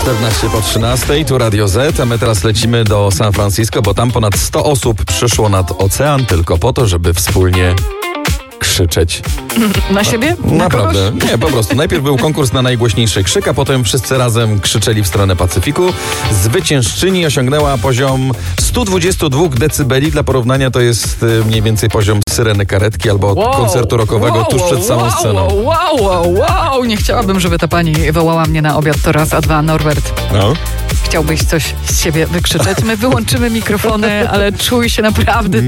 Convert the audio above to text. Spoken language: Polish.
14 po 13, tu Radio Z, a my teraz lecimy do San Francisco, bo tam ponad 100 osób przyszło nad ocean tylko po to, żeby wspólnie krzyczeć. Na siebie? Naprawdę. Nie, po prostu. Najpierw był konkurs na najgłośniejszy krzyk, a potem wszyscy razem krzyczeli w stronę Pacyfiku. Zwyciężczyni osiągnęła poziom 122 decybeli. Dla porównania to jest mniej więcej poziom syreny karetki albo koncertu rockowego tuż przed samą sceną. Wow. Nie chciałabym, żeby ta pani wołała mnie na obiad to raz, a dwa. Norbert. No. Chciałbyś coś z siebie wykrzyczeć? My wyłączymy mikrofony, ale czuj się naprawdę